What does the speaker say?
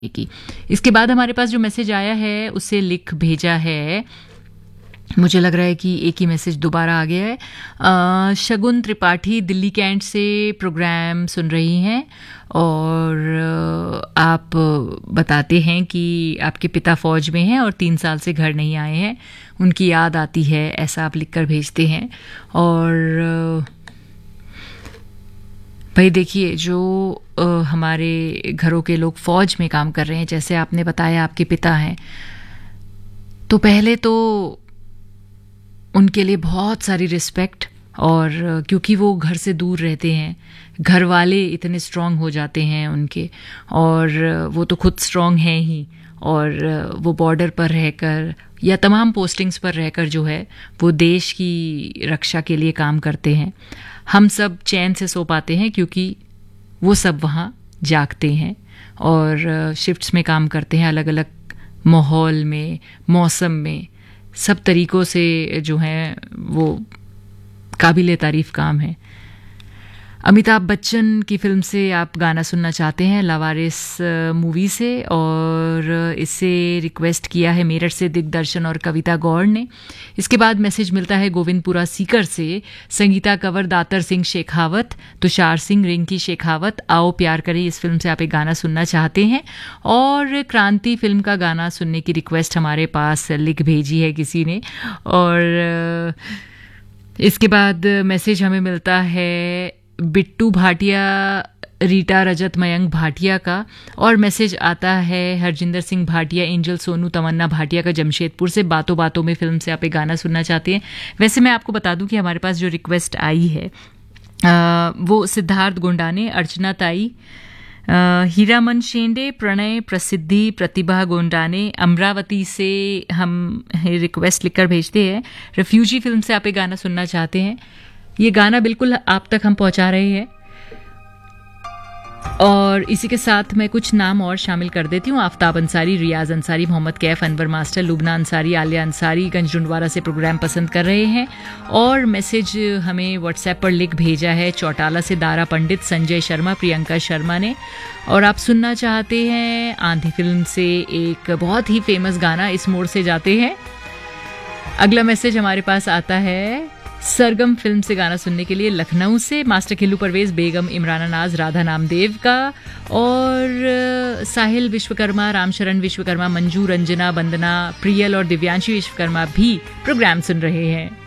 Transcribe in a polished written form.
की। इसके बाद हमारे पास जो मैसेज आया है उसे लिख भेजा है, मुझे लग रहा है कि एक ही मैसेज दोबारा आ गया है। शगुन त्रिपाठी दिल्ली कैंट से प्रोग्राम सुन रही हैं और आप बताते हैं कि आपके पिता फौज में हैं और 3 साल से घर नहीं आए हैं, उनकी याद आती है, ऐसा आप लिखकर भेजते हैं। और भाई देखिए, जो हमारे घरों के लोग फौज में काम कर रहे हैं, जैसे आपने बताया आपके पिता हैं, तो पहले तो उनके लिए बहुत सारी रिस्पेक्ट, और क्योंकि वो घर से दूर रहते हैं, घर वाले इतने स्ट्रांग हो जाते हैं उनके, और वो तो खुद स्ट्रांग हैं ही, और वो बॉर्डर पर रहकर या तमाम पोस्टिंग्स पर रहकर जो है वो देश की रक्षा के लिए काम करते हैं। हम सब चैन से सो पाते हैं क्योंकि वो सब वहाँ जागते हैं और शिफ्ट्स में काम करते हैं, अलग अलग माहौल में, मौसम में, सब तरीक़ों से जो है वो काबिले तारीफ़ काम है। अमिताभ बच्चन की फिल्म से आप गाना सुनना चाहते हैं, लावारिस मूवी से, और इसे रिक्वेस्ट किया है मेरठ से दिग्दर्शन और कविता गौड़ ने। इसके बाद मैसेज मिलता है गोविंदपुरा सीकर से, संगीता कंवर, दातर सिंह शेखावत, तुषार सिंह, रिंकी शेखावत, आओ प्यार करें, इस फिल्म से आप एक गाना सुनना चाहते हैं। और क्रांति फिल्म का गाना सुनने की रिक्वेस्ट हमारे पास लिख भेजी है किसी ने। और इसके बाद मैसेज हमें मिलता है बिट्टू भाटिया, रीटा रजत, मयंक भाटिया का, और मैसेज आता है हरजिंदर सिंह भाटिया, एंजल सोनू, तमन्ना भाटिया का जमशेदपुर से। बातों बातों में फिल्म से आप एक गाना सुनना चाहते हैं। वैसे मैं आपको बता दूं कि हमारे पास जो रिक्वेस्ट आई है वो सिद्धार्थ गोंडाने, अर्चना ताई, हीरामन शेंडे, प्रणय प्रसिद्धि, प्रतिभा गोंडाने, अमरावती से हम रिक्वेस्ट लिखकर भेजते हैं। रिफ्यूजी फिल्म से आप एक गाना सुनना चाहते हैं। ये गाना बिल्कुल आप तक हम पहुंचा रहे हैं, और इसी के साथ मैं कुछ नाम और शामिल कर देती हूँ। आफ्ताब अंसारी, रियाज अंसारी, मोहम्मद कैफ, अनवर मास्टर, लुबना अंसारी, आलिया अंसारी गंजडुंडवारा से प्रोग्राम पसंद कर रहे हैं। और मैसेज हमें व्हाट्सएप पर लिख भेजा है चौटाला से दारा पंडित, संजय शर्मा, प्रियंका शर्मा ने, और आप सुनना चाहते हैं आंधी फिल्म से एक बहुत ही फेमस गाना, इस मोड़ से जाते हैं। अगला मैसेज हमारे पास आता है सरगम फिल्म से गाना सुनने के लिए लखनऊ से, मास्टर खिल्लू परवेज, बेगम इमराना नाज, राधा नामदेव का, और साहिल विश्वकर्मा, रामशरण विश्वकर्मा, मंजू, रंजना, वंदना, प्रियल और दिव्यांशी विश्वकर्मा भी प्रोग्राम सुन रहे हैं।